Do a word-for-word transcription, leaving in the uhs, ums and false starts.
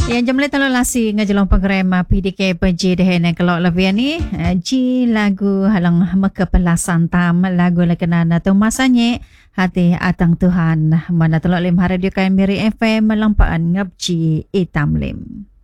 Yang jemlet talo lasi ngajelong program P D K Penji dehen kalau lebih ni ji lagu halang meka pelasan tam lagu lekenana tu masanya hati atang Tuhan mana telok lim radio kain miri F M melampaan ngabji itam lim.